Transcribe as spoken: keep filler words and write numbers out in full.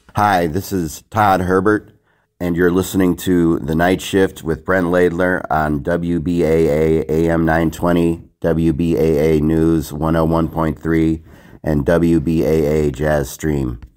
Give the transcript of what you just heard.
Hi, this is Todd Herbert, and you're listening to The Night Shift with Brent Laidler on W B A A A M nine twenty, W B A A News one oh one point three, and W B A A Jazz Stream.